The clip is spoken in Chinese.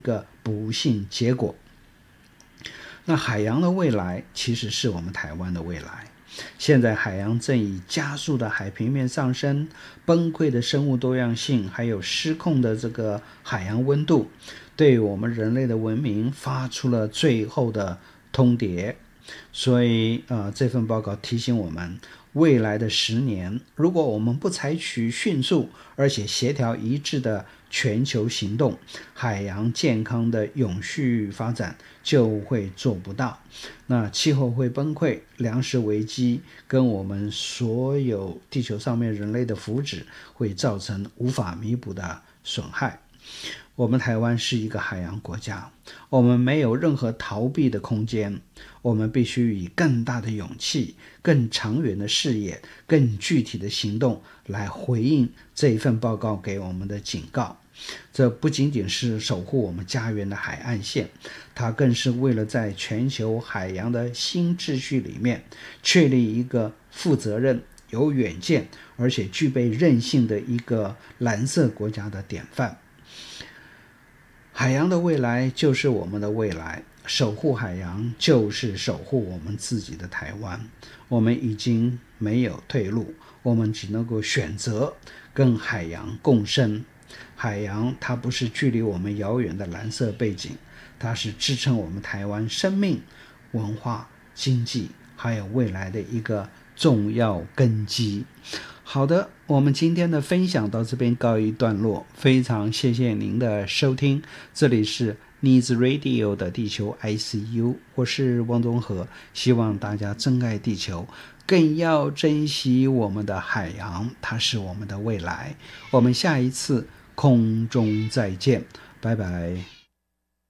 个不幸结果。那海洋的未来其实是我们台湾的未来。现在海洋正以加速的海平面上升、崩溃的生物多样性，还有失控的这个海洋温度，对我们人类的文明发出了最后的通牒。所以这份报告提醒我们，未来的10年，如果我们不采取迅速而且协调一致的全球行动，海洋健康的永续发展就会做不到。那气候会崩溃，粮食危机跟我们所有地球上面人类的福祉会造成无法弥补的损害。我们台湾是一个海洋国家，我们没有任何逃避的空间，我们必须以更大的勇气、更长远的视野、更具体的行动来回应这一份报告给我们的警告。这不仅仅是守护我们家园的海岸线，它更是为了在全球海洋的新秩序里面确立一个负责任、有远见而且具备韧性的一个蓝色国家的典范。海洋的未来就是我们的未来，守护海洋就是守护我们自己的台湾。我们已经没有退路，我们只能够选择跟海洋共生。海洋它不是距离我们遥远的蓝色背景，它是支撑我们台湾生命、文化、经济还有未来的一个重要根基。好的，我们今天的分享到这边告一段落，非常谢谢您的收听，这里是 Needs Radio 的地球 ICU， 我是汪宗和，希望大家珍爱地球，更要珍惜我们的海洋，它是我们的未来。我们下一次空中再见，拜拜。